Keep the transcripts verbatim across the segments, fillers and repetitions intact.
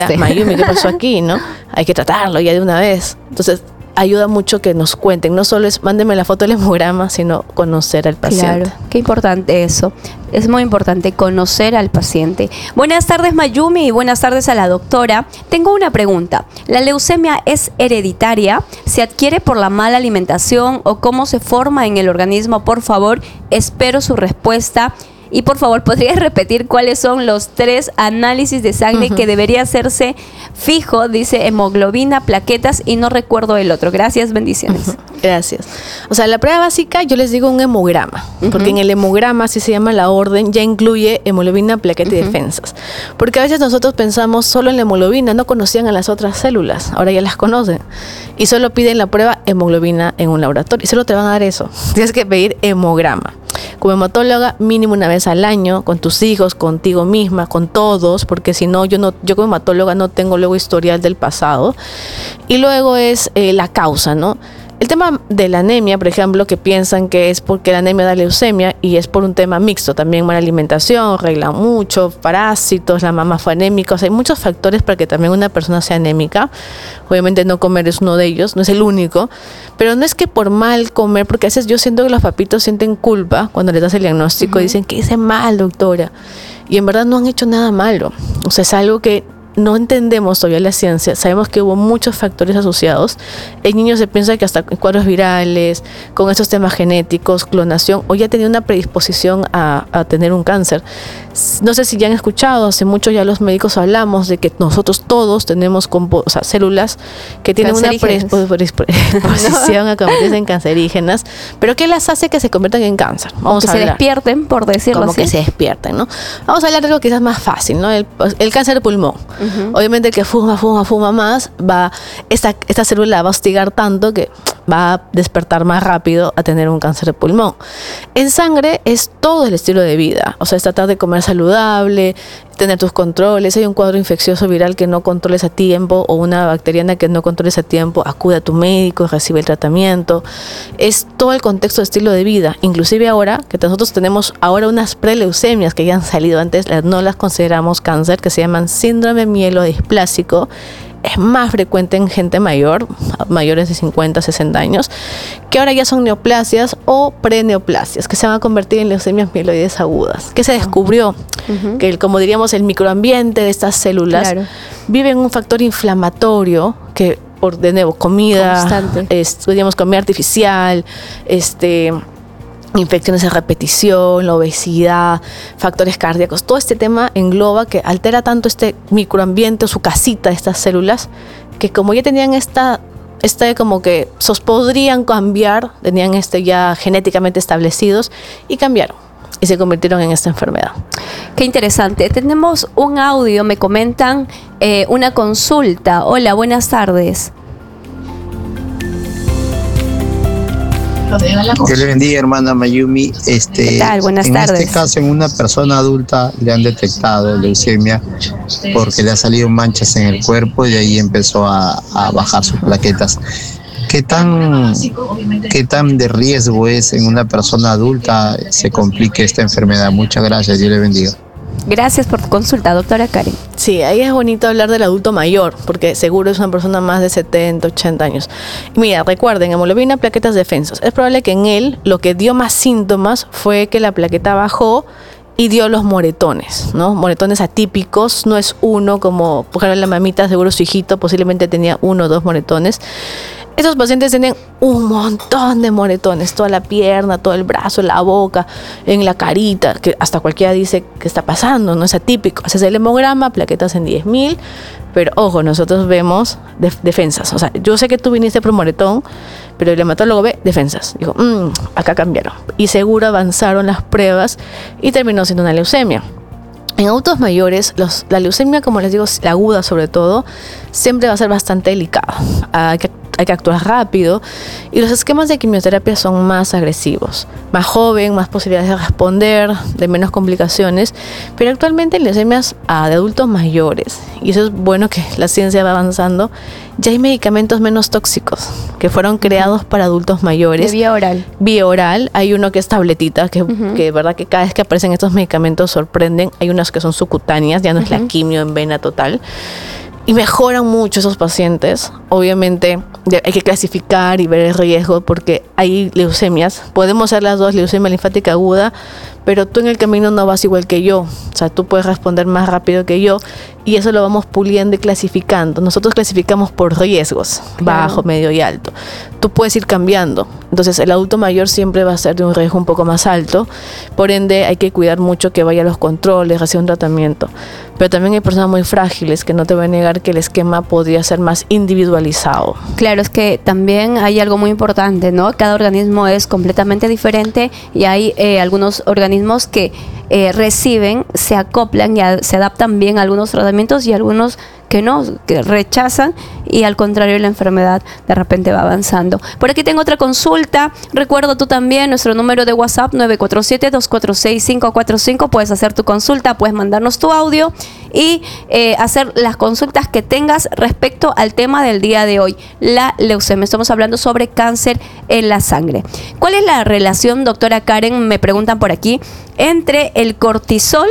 Sí. Mayumi, ¿qué pasó aquí? ¿No? Hay que tratarlo ya de una vez. Entonces, ayuda mucho que nos cuenten. No solo es mándenme la foto del hemograma, sino conocer al paciente. Claro, qué importante eso. Es muy importante conocer al paciente. Buenas tardes, Mayumi, y buenas tardes a la doctora. Tengo una pregunta. ¿La leucemia es hereditaria? ¿Se adquiere por la mala alimentación o cómo se forma en el organismo? Por favor, espero su respuesta. Y por favor, ¿podrías repetir cuáles son los tres análisis de sangre uh-huh. que debería hacerse fijo? Dice hemoglobina, plaquetas y no recuerdo el otro. Gracias, bendiciones. Uh-huh. Gracias. O sea, la prueba básica yo les digo un hemograma, uh-huh. porque en el hemograma, así se llama la orden, ya incluye hemoglobina, plaqueta uh-huh. y defensas. Porque a veces nosotros pensamos solo en la hemoglobina, no conocían a las otras células, ahora ya las conocen. Y solo piden la prueba hemoglobina en un laboratorio y solo te van a dar eso. Tienes que pedir hemograma. Como hematóloga, mínimo una vez al año, con tus hijos, contigo misma, con todos, porque si no, yo no, yo como hematóloga no tengo luego historial del pasado. Y luego es eh, la causa, ¿no? El tema de la anemia, por ejemplo, que piensan que es porque la anemia da leucemia y es por un tema mixto, también mala alimentación, regla mucho, parásitos, la mamá fue anémica, o sea, hay muchos factores para que también una persona sea anémica. Obviamente no comer es uno de ellos, no es el único, pero no es que por mal comer, porque a veces yo siento que los papitos sienten culpa cuando les das el diagnóstico uh-huh. y dicen que hice mal, doctora, y en verdad no han hecho nada malo, o sea, es algo que no entendemos todavía la ciencia. Sabemos que hubo muchos factores asociados. En niños se piensa que hasta cuadros virales, con estos temas genéticos, clonación, o ya tenía una predisposición a, a tener un cáncer. No sé si ya han escuchado, hace mucho ya los médicos hablamos de que nosotros todos tenemos compo- o sea, células que tienen una predisposición a convertirse en cancerígenas, pero ¿qué las hace que se conviertan en cáncer? Vamos que a se hablar. despierten, por decirlo Como así. que se despierten, ¿no? Vamos a hablar de algo quizás más fácil, ¿no? El, el cáncer de pulmón. Uh-huh. Obviamente el que fuma, fuma, fuma más, va, esta, esta célula va a hostigar tanto que va a despertar más rápido a tener un cáncer de pulmón. En sangre es todo el estilo de vida, o sea, es tratar de comer saludable, tener tus controles. Hay un cuadro infeccioso viral que no controles a tiempo o una bacteriana que no controles a tiempo, acude a tu médico, recibe el tratamiento. Es todo el contexto de estilo de vida. Inclusive ahora, que nosotros tenemos ahora unas preleucemias que ya han salido antes, no las consideramos cáncer, que se llaman síndrome mielodisplásico. Es más frecuente en gente mayor, mayores de cincuenta, sesenta años, que ahora ya son neoplasias o preneoplasias, que se van a convertir en leucemias mieloides agudas. Que se descubrió uh-huh. que, el, como diríamos, el microambiente de estas células claro. vive en un factor inflamatorio que, por de nuevo, comida, es, digamos, comida artificial, este... infecciones de repetición, la obesidad, factores cardíacos, todo este tema engloba que altera tanto este microambiente o su casita de estas células, que como ya tenían esta, este como que sos podrían cambiar, tenían este ya genéticamente establecidos y cambiaron y se convirtieron en esta enfermedad. Qué interesante. Tenemos un audio, me comentan eh, una consulta. Hola, buenas tardes. Que le bendiga, hermana Mayumi. Este, ¿Qué tal? Buenas en tardes. En este caso, en una persona adulta le han detectado leucemia porque le ha salido manchas en el cuerpo y de ahí empezó a, a bajar sus plaquetas. ¿Qué tan, ¿Qué tan de riesgo es en una persona adulta se complique esta enfermedad? Muchas gracias, Dios le bendiga. Gracias por tu consulta, doctora Karen. Sí, ahí es bonito hablar del adulto mayor, porque seguro es una persona más de setenta, ochenta años. Y mira, recuerden, hemoglobina, plaquetas, defensas. Es probable que en él lo que dio más síntomas fue que la plaqueta bajó y dio los moretones, ¿no? Moretones atípicos, no es uno como, por ejemplo, la mamita, seguro su hijito posiblemente tenía uno o dos moretones. Estos pacientes tienen un montón de moretones, toda la pierna, todo el brazo, la boca, en la carita, que hasta cualquiera dice que está pasando, no es atípico. Haces el hemograma, plaquetas en diez mil, pero ojo, nosotros vemos def- defensas. O sea, yo sé que tú viniste por moretón, pero el hematólogo ve defensas. Dijo, mmm, acá cambiaron. Y seguro avanzaron las pruebas y terminó siendo una leucemia. En adultos mayores, los, la leucemia, como les digo, la aguda sobre todo, siempre va a ser bastante delicada. Hay que, hay que actuar rápido y los esquemas de quimioterapia son más agresivos. Más joven, más posibilidades de responder, de menos complicaciones, pero actualmente en leucemias ah, de adultos mayores, y eso es bueno que la ciencia va avanzando, ya hay medicamentos menos tóxicos que fueron creados para adultos mayores. De vía oral. Vía oral, hay uno que es tabletita, que, uh-huh. que de verdad que cada vez que aparecen estos medicamentos sorprenden. Hay unas que son subcutáneas, ya no uh-huh. es la quimio en vena total. y mejoran mucho esos pacientes. Obviamente hay que clasificar y ver el riesgo porque hay leucemias. Podemos ser las dos, leucemia linfática aguda, pero tú en el camino no vas igual que yo. O sea, tú puedes responder más rápido que yo y eso lo vamos puliendo y clasificando. Nosotros clasificamos por riesgos, claro. Bajo, medio y alto. Tú puedes ir cambiando. Entonces, el adulto mayor siempre va a ser de un riesgo un poco más alto. Por ende, hay que cuidar mucho que vaya a los controles, reciba un tratamiento. Pero también hay personas muy frágiles que no te voy a negar que el esquema podría ser más individualizado. Claro, es que también hay algo muy importante, ¿no? Cada organismo es completamente diferente y hay eh, algunos organismos que eh, reciben, se acoplan y a, se adaptan bien a algunos tratamientos y algunos que no, que rechazan y al contrario la enfermedad de repente va avanzando. Por aquí tengo otra consulta. Recuerdo tú también nuestro número de WhatsApp nueve cuatro siete, dos cuatro seis, cinco cuatro cinco. Puedes hacer tu consulta, puedes mandarnos tu audio y eh, hacer las consultas que tengas respecto al tema del día de hoy, la leucemia. Estamos hablando sobre cáncer en la sangre. ¿Cuál es la relación, doctora Karen, me preguntan por aquí, entre el cortisol,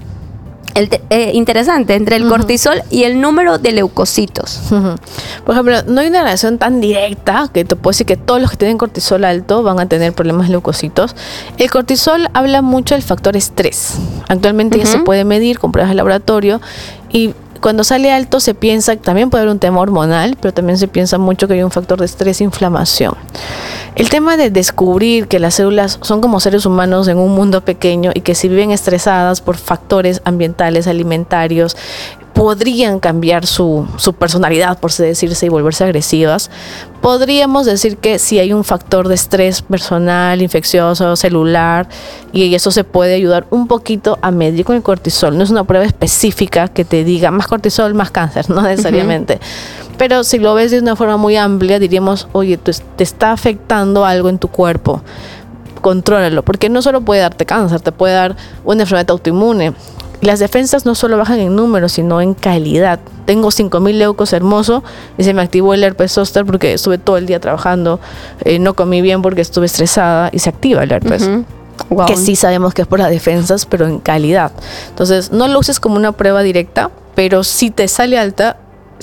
El te, eh, interesante, entre el uh-huh. cortisol y el número de leucocitos? Uh-huh. Por ejemplo, no hay una relación tan directa que te puedo decir que todos los que tienen cortisol alto van a tener problemas de leucocitos. El cortisol habla mucho del factor estrés. Actualmente uh-huh. ya se puede medir con pruebas de laboratorio y cuando sale alto se piensa que también puede haber un tema hormonal, pero también se piensa mucho que hay un factor de estrés e inflamación. El tema de descubrir que las células son como seres humanos en un mundo pequeño y que si viven estresadas por factores ambientales, alimentarios, podrían cambiar su, su personalidad, por así decirse, y volverse agresivas. Podríamos decir que si hay un factor de estrés personal, infeccioso, celular, y eso se puede ayudar un poquito a medir con el cortisol. No es una prueba específica que te diga más cortisol, más cáncer, no necesariamente. Uh-huh. Pero si lo ves de una forma muy amplia, diríamos, oye, te está afectando algo en tu cuerpo. Contrólalo, porque no solo puede darte cáncer, te puede dar una enfermedad autoinmune. Las defensas no solo bajan en número, sino en calidad. Tengo cinco mil leucos, hermoso, y se me activó el herpes zóster porque estuve todo el día trabajando, eh, no comí bien porque estuve estresada y se activa el herpes. Uh-huh. Wow. Que sí sabemos que es por las defensas, pero en calidad. Entonces, no lo uses como una prueba directa, pero si te sale alta,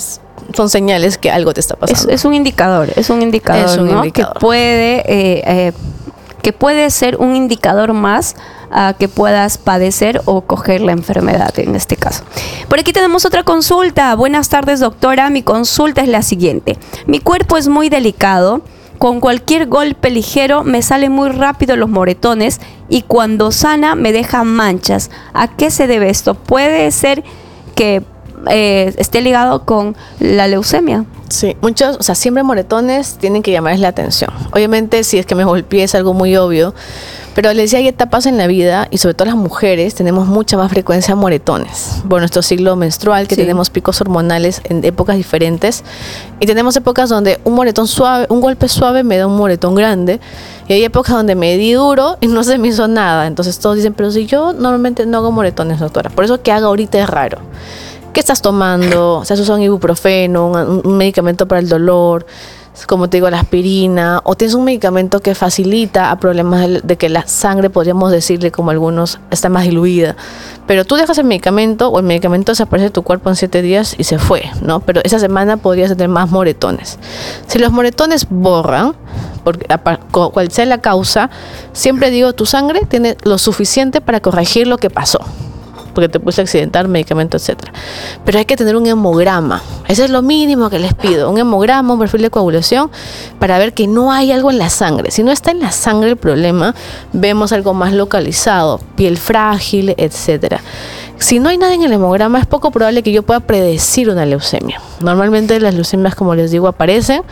son señales que algo te está pasando. Es, es un indicador, es un indicador, es un ¿no? indicador. que puede... Eh, eh, que puede ser un indicador más a que puedas padecer o coger la enfermedad en este caso. Por aquí tenemos otra consulta. Buenas tardes, doctora. Mi consulta es la siguiente. Mi cuerpo es muy delicado. Con cualquier golpe ligero me salen muy rápido los moretones y cuando sana me dejan manchas. ¿A qué se debe esto? ¿Puede ser que eh, esté ligado con la leucemia? Sí, muchos, o sea, siempre moretones tienen que llamarles la atención. Obviamente, si es que me golpeé es algo muy obvio, pero les decía, hay etapas en la vida y sobre todo las mujeres tenemos mucha más frecuencia de moretones. Por nuestro ciclo menstrual, que sí. tenemos picos hormonales en épocas diferentes y tenemos épocas donde un moretón suave, un golpe suave me da un moretón grande y hay épocas donde me di duro y no se me hizo nada. Entonces todos dicen, pero si yo normalmente no hago moretones, doctora, por eso que haga ahorita es raro. ¿Qué estás tomando? O sea, eso son ibuprofeno, un, un medicamento para el dolor, como te digo, la aspirina, o tienes un medicamento que facilita a problemas de, de que la sangre, podríamos decirle, como algunos, está más diluida. Pero tú dejas el medicamento o el medicamento desaparece de tu cuerpo en siete días y se fue, ¿no? Pero esa semana podrías tener más moretones. Si los moretones borran, porque cual sea la causa, siempre digo, tu sangre tiene lo suficiente para corregir lo que pasó. Porque te puse a accidentar, medicamento, etcétera. Pero hay que tener un hemograma. Eso es lo mínimo que les pido. Un hemograma, un perfil de coagulación, para ver que no hay algo en la sangre. Si no está en la sangre el problema, vemos algo más localizado, piel frágil, etcétera. Si no hay nada en el hemograma, es poco probable que yo pueda predecir una leucemia. Normalmente las leucemias, como les digo, aparecen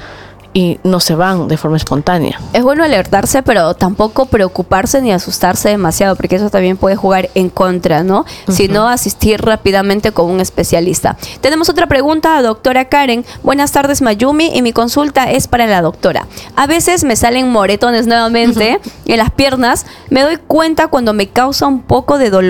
y no se van de forma espontánea. Es bueno alertarse, pero tampoco preocuparse ni asustarse demasiado, porque eso también puede jugar en contra, ¿no? Uh-huh. Sino asistir rápidamente con un especialista. Tenemos otra pregunta, doctora Karen. Buenas tardes, Mayumi, y mi consulta es para la doctora. A veces me salen moretones nuevamente uh-huh. en las piernas. Me doy cuenta cuando me causa un poco de dolor.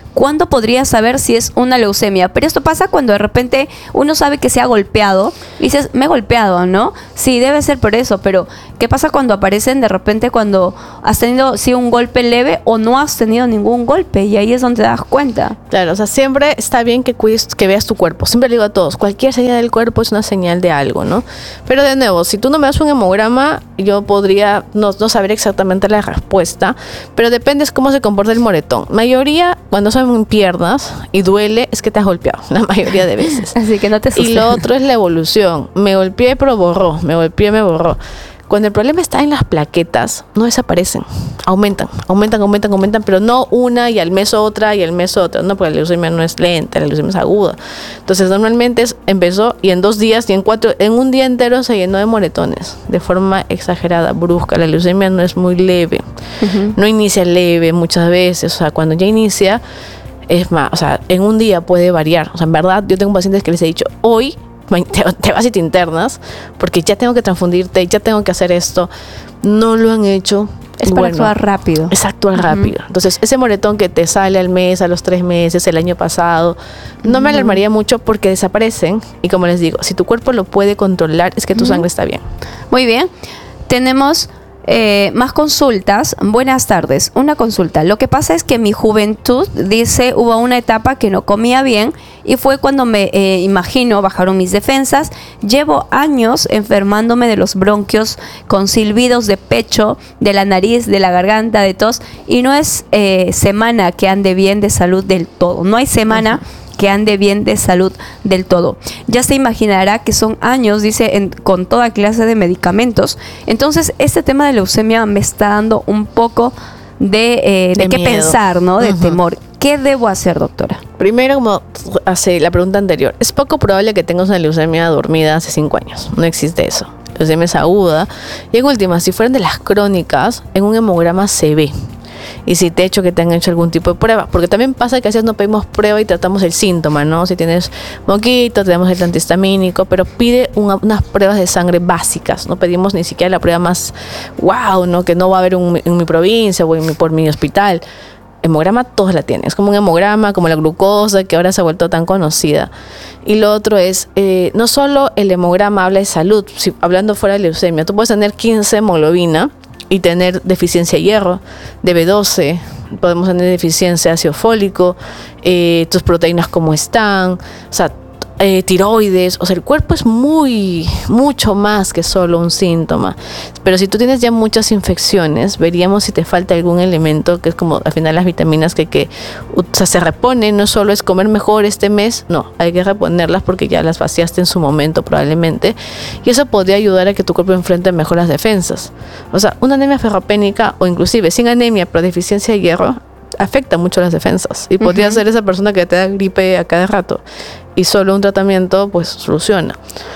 ¿cuándo podría saber si es una leucemia? Pero esto pasa cuando de repente uno sabe que se ha golpeado y dices, me he golpeado, ¿no? Sí, debe ser por eso, pero ¿qué pasa cuando aparecen de repente cuando has tenido sí un golpe leve o no has tenido ningún golpe? Y ahí es donde te das cuenta. Claro, o sea, siempre está bien que cuides, que veas tu cuerpo. Siempre le digo a todos, cualquier señal del cuerpo es una señal de algo, ¿no? Pero de nuevo, si tú no me das un hemograma, yo podría no, no saber exactamente la respuesta, pero depende de cómo se comporta el moretón. Mayoría, cuando son en piernas y duele, es que te has golpeado, la mayoría de veces. Así que no te asustes. Y lo otro es la evolución. Me golpeé, pero borró. Me golpeé, me borró. Cuando el problema está en las plaquetas, no desaparecen. Aumentan, aumentan, aumentan, aumentan, pero no una y al mes otra y al mes otra. No, porque la leucemia no es lenta, la leucemia es aguda. Entonces, normalmente es, empezó y en dos días y en cuatro, en un día entero se llenó de moretones. De forma exagerada, brusca. La leucemia no es muy leve. Uh-huh. No inicia leve muchas veces. O sea, cuando ya inicia, es más, o sea, en un día puede variar. O sea, en verdad, yo tengo pacientes que les he dicho, hoy Te, te vas y te internas porque ya tengo que transfundirte, ya tengo que hacer esto. No lo han hecho. Es para bueno, actuar rápido. Es actuar uh-huh. rápido. Entonces, ese moretón que te sale al mes, a los tres meses, el año pasado, no uh-huh. me alarmaría mucho porque desaparecen. Y como les digo, si tu cuerpo lo puede controlar, es que tu uh-huh. sangre está bien. Muy bien. Tenemos Eh, más consultas. Buenas tardes. Una consulta. Lo que pasa es que en mi juventud, dice, hubo una etapa que no comía bien y fue cuando me eh, imagino bajaron mis defensas. Llevo años enfermándome de los bronquios con silbidos de pecho, de la nariz, de la garganta, de tos, y no es eh, semana que ande bien de salud del todo. No hay semana uh-huh. que ande bien de salud del todo. Ya se imaginará que son años, dice, en, con toda clase de medicamentos. Entonces, este tema de leucemia me está dando un poco de, eh, de, de qué pensar, ¿no? De uh-huh. temor. ¿Qué debo hacer, doctora? Primero, como hace la pregunta anterior, es poco probable que tengas una leucemia dormida hace cinco años. No existe eso. La leucemia es aguda. Y en última, si fueran de las crónicas, en un hemograma se ve. Y si te he hecho que te han hecho algún tipo de prueba, porque también pasa que a veces no pedimos prueba y tratamos el síntoma, ¿no? Si tienes moquito, te damos el antihistamínico, pero pide una, unas pruebas de sangre básicas, no pedimos ni siquiera la prueba más wow, ¿no? Que no va a haber un, en mi provincia o en mi, por mi hospital. Hemograma todos la tienen, es como un hemograma, como la glucosa, que ahora se ha vuelto tan conocida. Y lo otro es, eh, no solo el hemograma habla de salud, si, hablando fuera de leucemia, tú puedes tener quince hemoglobina y tener deficiencia de hierro, de B doce, podemos tener deficiencia de ácido fólico, eh, tus proteínas cómo están, o sea, eh, tiroides, o sea, el cuerpo es muy, mucho más que solo un síntoma. Pero si tú tienes ya muchas infecciones, veríamos si te falta algún elemento, que es como al final las vitaminas que, que o sea, se reponen, no solo es comer mejor este mes, no, hay que reponerlas porque ya las vaciaste en su momento probablemente, y eso podría ayudar a que tu cuerpo enfrente mejor las defensas. O sea, una anemia ferropénica o inclusive sin anemia pero deficiencia de hierro, afecta mucho las defensas y podría uh-huh. ser esa persona que te da gripe a cada rato y solo un tratamiento pues soluciona.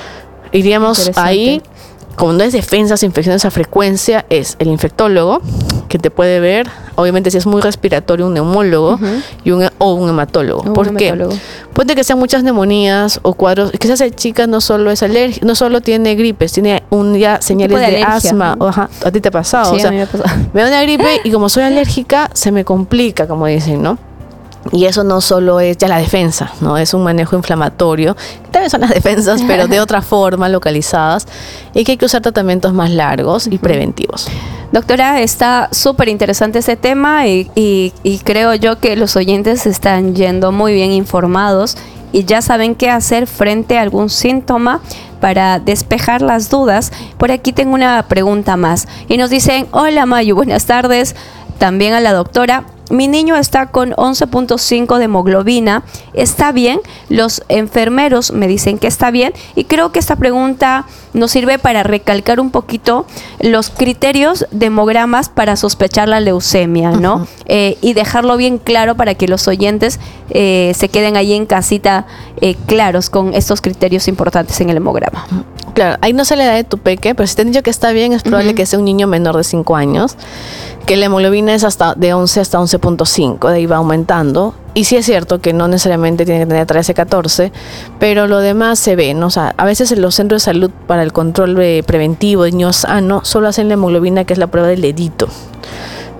Iríamos ahí, como no es defensas, infecciones a frecuencia, es el infectólogo que te puede ver, obviamente si es muy respiratorio, un neumólogo uh-huh. y un, o un hematólogo. Un ¿Por qué? Puede que sean muchas neumonías o cuadros, quizás esa chica no solo es alergia, no solo tiene gripes, tiene un ya señales de, de asma, o, ajá, a ti te ha pasado, sí, o sea, a mí me ha pasado. Me da una gripe y como soy alérgica se me complica, como dicen, ¿no? Y eso no solo es ya la defensa, ¿no? Es un manejo inflamatorio, que también son las defensas, pero de otra forma, localizadas, y que hay que usar tratamientos más largos y preventivos. Doctora, está súper interesante este tema y, y, y creo yo que los oyentes están yendo muy bien informados y ya saben qué hacer frente a algún síntoma para despejar las dudas. Por aquí tengo una pregunta más y nos dicen, hola Mayu, buenas tardes, también a la doctora. Mi niño está con once punto cinco de hemoglobina, ¿está bien? Los enfermeros me dicen que está bien y creo que esta pregunta nos sirve para recalcar un poquito los criterios de hemogramas para sospechar la leucemia, ¿no? Uh-huh. Eh, y dejarlo bien claro para que los oyentes eh, se queden ahí en casita eh, claros con estos criterios importantes en el hemograma. Claro, ahí no se le da de tu peque, pero si te han dicho que está bien, es probable uh-huh. que sea un niño menor de cinco años, que la hemoglobina es hasta de once hasta once punto cinco, de ahí va aumentando. Y sí es cierto que no necesariamente tiene que tener trece, catorce, pero lo demás se ve, ¿no? O sea, a veces en los centros de salud para el control preventivo de niños sanos solo hacen la hemoglobina, que es la prueba del dedito.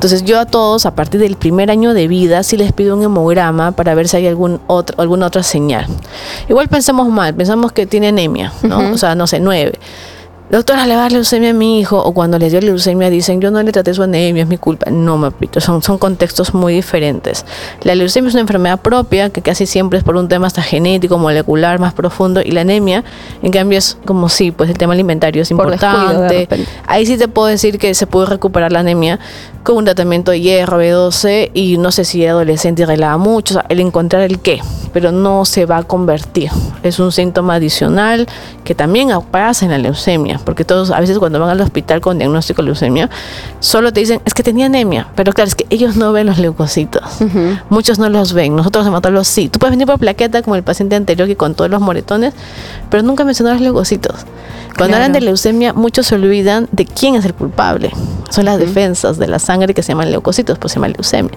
Entonces yo a todos, a partir del primer año de vida, sí les pido un hemograma para ver si hay algún otro, alguna otra señal. Igual pensamos mal, pensamos que tiene anemia, ¿no? Uh-huh. O sea, no sé, nueve. Doctora, le va a dar leucemia a mi hijo, o cuando le dio leucemia dicen, yo no le traté su anemia, es mi culpa. No, papito, son, son contextos muy diferentes. La leucemia es una enfermedad propia, que casi siempre es por un tema hasta genético, molecular, más profundo, y la anemia, en cambio, es como sí, pues el tema alimentario es por importante. Descuido, de Ahí sí te puedo decir que se puede recuperar la anemia con un tratamiento de hierro, B doce, y no sé si adolescente irrelava mucho, o sea, el encontrar el qué, pero no se va a convertir. Es un síntoma adicional que también pasa en la leucemia, porque todos a veces cuando van al hospital con diagnóstico de leucemia, solo te dicen, es que tenía anemia, pero claro, es que ellos no ven los leucocitos. Uh-huh. Muchos no los ven, nosotros los hematólogos sí. Tú puedes venir por plaqueta como el paciente anterior que con todos los moretones, pero nunca mencionó los leucocitos. Cuando claro. hablan de leucemia, muchos se olvidan de quién es el culpable. Son las uh-huh. defensas de la sangre que se llaman leucocitos, pues se llama leucemia.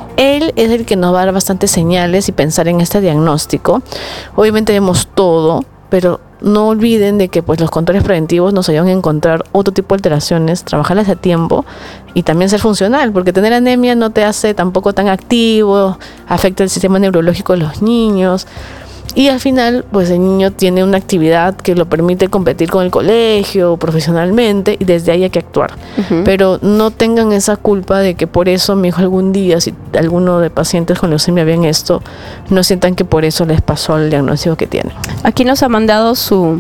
Él es el que nos va a dar bastantes señales y pensar en este diagnóstico. Obviamente vemos todo, pero no olviden de que pues los controles preventivos nos ayudan a encontrar otro tipo de alteraciones, trabajarlas a tiempo y también ser funcional, porque tener anemia no te hace tampoco tan activo, afecta el sistema neurológico de los niños. Y al final, pues el niño tiene una actividad que lo permite competir con el colegio, profesionalmente, y desde ahí hay que actuar. Uh-huh. Pero no tengan esa culpa de que por eso mi hijo algún día, si alguno de pacientes con leucemia ven esto, no sientan que por eso les pasó el diagnóstico que tienen. Aquí nos ha mandado su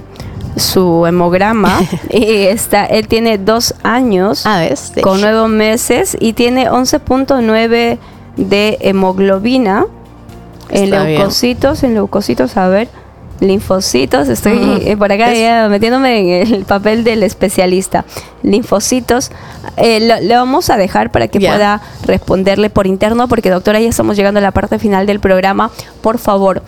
su hemograma y está, él tiene dos años ah, ¿ves? con nueve meses y tiene once punto nueve de hemoglobina. En Está leucocitos, bien. en leucocitos, a ver, linfocitos, estoy uh-huh. eh, por acá ya metiéndome en el papel del especialista. Linfocitos, eh, lo, lo vamos a dejar para que yeah. pueda responderle por interno, porque doctora, ya estamos llegando a la parte final del programa. Por favor,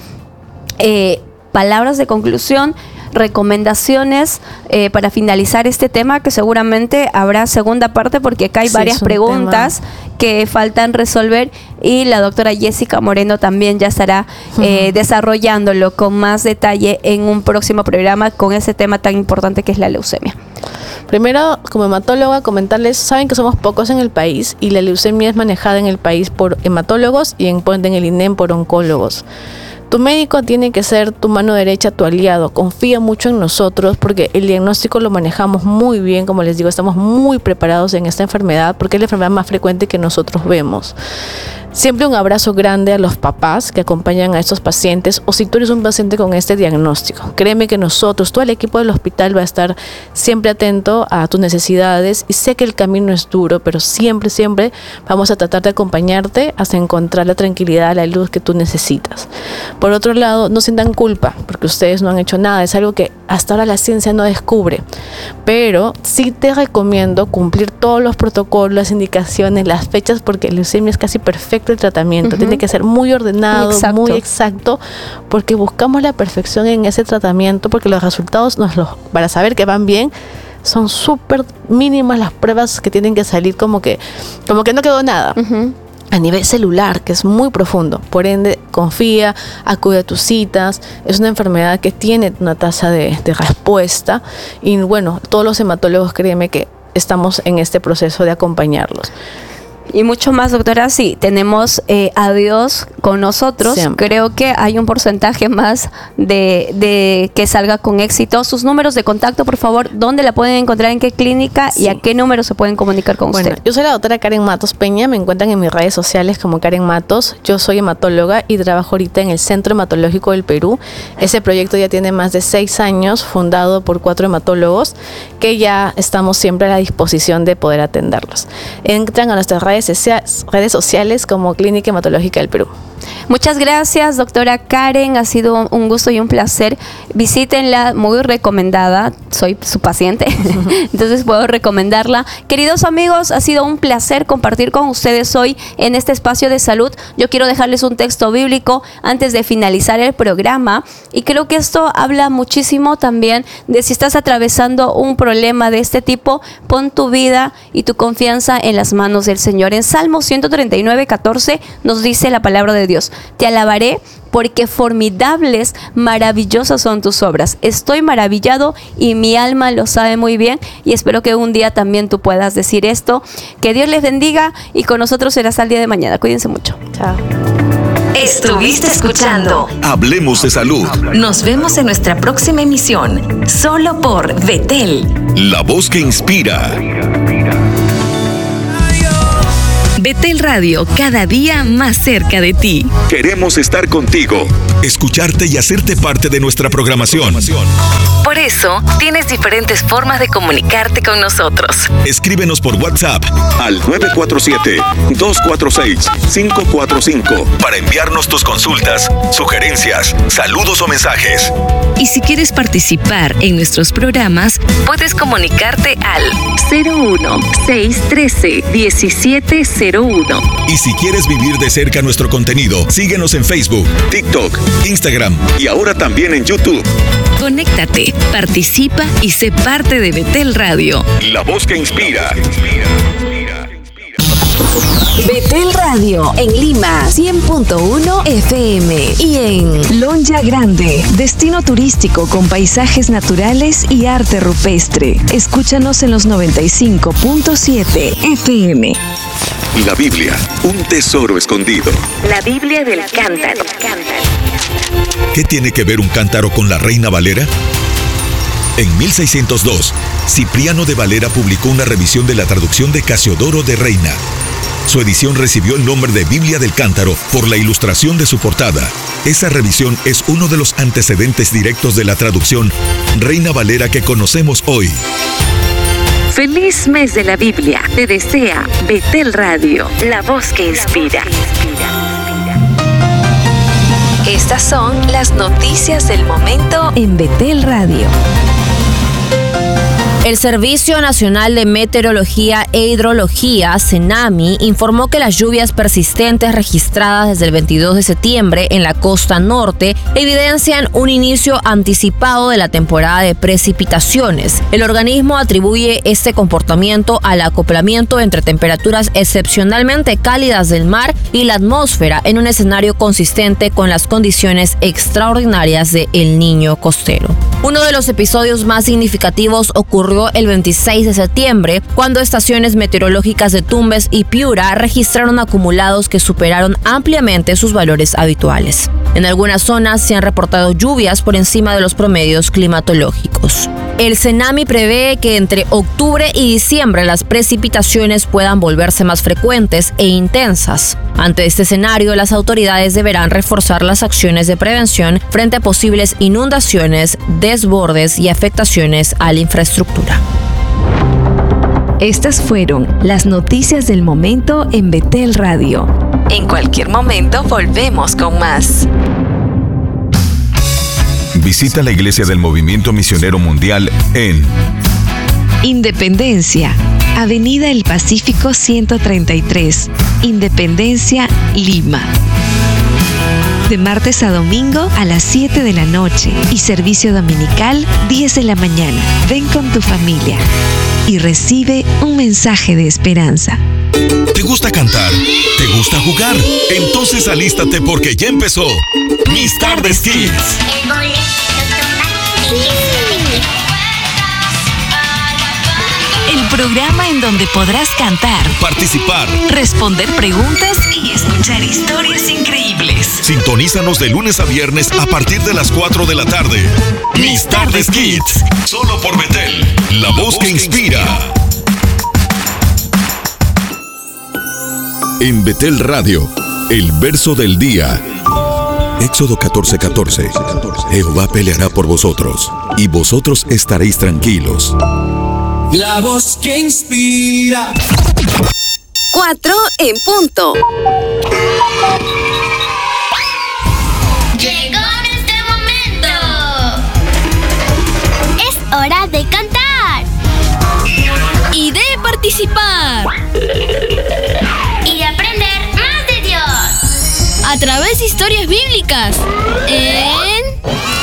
eh, palabras de conclusión, recomendaciones eh, para finalizar este tema, que seguramente habrá segunda parte porque acá hay sí, varias preguntas tema. que faltan resolver y la doctora Jessica Moreno también ya estará uh-huh. eh, desarrollándolo con más detalle en un próximo programa con ese tema tan importante que es la leucemia. Primero, como hematóloga, comentarles, saben que somos pocos en el país y la leucemia es manejada en el país por hematólogos y en, en el I N E M por oncólogos. Tu médico tiene que ser tu mano derecha, tu aliado. Confía mucho en nosotros porque el diagnóstico lo manejamos muy bien. Como les digo, estamos muy preparados en esta enfermedad porque es la enfermedad más frecuente que nosotros vemos. Siempre un abrazo grande a los papás que acompañan a estos pacientes, o si tú eres un paciente con este diagnóstico, créeme que nosotros, todo el equipo del hospital va a estar siempre atento a tus necesidades, y sé que el camino es duro, pero siempre, siempre vamos a tratar de acompañarte hasta encontrar la tranquilidad, la luz que tú necesitas. Por otro lado, no sientan culpa, porque ustedes no han hecho nada, es algo que hasta ahora la ciencia no descubre, pero sí te recomiendo cumplir todos los protocolos, las indicaciones, las fechas, porque la leucemia es casi perfecta el tratamiento, uh-huh. tiene que ser muy ordenado, exacto. muy exacto, porque buscamos la perfección en ese tratamiento, porque los resultados, nos los, para saber que van bien, son súper mínimas las pruebas que tienen que salir, como que, como que no quedó nada. Uh-huh. A nivel celular, que es muy profundo. Por ende, confía, acude a tus citas. Es una enfermedad que tiene una tasa de, de respuesta. Y bueno, todos los hematólogos, créeme que estamos en este proceso de acompañarlos. Y mucho más, doctora, sí, tenemos eh, a Dios con nosotros. Siempre. Creo que hay un porcentaje más de, de que salga con éxito. Sus números de contacto, por favor, ¿dónde la pueden encontrar? ¿En qué clínica? Sí. ¿Y a qué número se pueden comunicar con bueno, usted? Yo soy la doctora Karen Matos Peña, me encuentran en mis redes sociales como Karen Matos. Yo soy hematóloga y trabajo ahorita en el Centro Hematológico del Perú. Ese proyecto ya tiene más de seis años, fundado por cuatro hematólogos, que ya estamos siempre a la disposición de poder atenderlos. Entran a nuestras redes redes sociales como Clínica Hematológica del Perú. Muchas gracias, doctora Karen, ha sido un gusto y un placer. Visítenla, muy recomendada, soy su paciente, entonces puedo recomendarla. Queridos amigos, ha sido un placer compartir con ustedes hoy en este espacio de salud. Yo quiero dejarles un texto bíblico antes de finalizar el programa, y creo que esto habla muchísimo también de si estás atravesando un problema de este tipo, pon tu vida y tu confianza en las manos del Señor. En Salmo ciento treinta y nueve, catorce nos dice la palabra de Dios: Te alabaré porque formidables, maravillosas son tus obras. Estoy maravillado y mi alma lo sabe muy bien, y espero que un día también tú puedas decir esto. Que Dios les bendiga, y con nosotros será hasta el día de mañana. Cuídense mucho. Chao. Estuviste escuchando Hablemos de Salud. Nos vemos en nuestra próxima emisión, solo por Betel, La voz que inspira. Betel Radio, cada día más cerca de ti. Queremos estar contigo, escucharte y hacerte parte de nuestra programación. Por eso, tienes diferentes formas de comunicarte con nosotros. Escríbenos por WhatsApp al nueve cuatro siete, dos cuatro seis, cinco cuatro cinco para enviarnos tus consultas, sugerencias, saludos o mensajes. Y si quieres participar en nuestros programas, puedes comunicarte al cero uno, seis uno tres, uno siete cero uno. Y si quieres vivir de cerca nuestro contenido, síguenos en Facebook, TikTok, Instagram y ahora también en YouTube. Conéctate, participa y sé parte de Betel Radio. La voz que inspira. Betel Radio en Lima, cien punto uno F M, y en Lonja Grande, destino turístico con paisajes naturales y arte rupestre. Escúchanos en los noventa y cinco punto siete F M. La Biblia, un tesoro escondido. la Biblia del Cántaro. ¿Qué tiene que ver un cántaro con la Reina Valera? En mil seiscientos dos, Cipriano de Valera publicó una revisión de la traducción de Casiodoro de Reina. Su edición recibió el nombre de Biblia del Cántaro por la ilustración de su portada. Esa revisión es uno de los antecedentes directos de la traducción Reina Valera que conocemos hoy. Feliz mes de la Biblia. Te desea Betel Radio, la voz que inspira. Estas son las noticias del momento en Betel Radio. El Servicio Nacional de Meteorología e Hidrología, CENAMI, informó que las lluvias persistentes registradas desde el veintidós de septiembre en la costa norte evidencian un inicio anticipado de la temporada de precipitaciones. El organismo atribuye este comportamiento al acoplamiento entre temperaturas excepcionalmente cálidas del mar y la atmósfera en un escenario consistente con las condiciones extraordinarias de El Niño costero. Uno de los episodios más significativos ocurrió el veintiséis de septiembre, cuando estaciones meteorológicas de Tumbes y Piura registraron acumulados que superaron ampliamente sus valores habituales. En algunas zonas se han reportado lluvias por encima de los promedios climatológicos. El CENAMI prevé que entre octubre y diciembre las precipitaciones puedan volverse más frecuentes e intensas. Ante este escenario, las autoridades deberán reforzar las acciones de prevención frente a posibles inundaciones, desbordes y afectaciones a la infraestructura. Estas fueron las noticias del momento en Betel Radio. En cualquier momento volvemos con más. Visita la Iglesia del Movimiento Misionero Mundial en Independencia, Avenida El Pacífico ciento treinta y tres, Independencia, Lima. De martes a domingo a las siete de la noche y servicio dominical diez de la mañana. Ven con tu familia y recibe un mensaje de esperanza. ¿Te gusta cantar? ¿Te gusta jugar? Entonces alístate porque ya empezó Mis Tardes Kids. El programa en donde podrás cantar, Participar. responder preguntas y escuchar historias increíbles. Sintonízanos de lunes a viernes a partir de las cuatro de la tarde. Mis Tardes Kids. Solo por Betel. La voz que inspira. En Betel Radio, el verso del día. Éxodo catorce catorce. Jehová peleará por vosotros, y vosotros estaréis tranquilos. La voz que inspira. Cuatro en punto. Llegó nuestro momento. Es hora de cantar. Y de participar. Y de aprender más de Dios. A través de historias bíblicas. En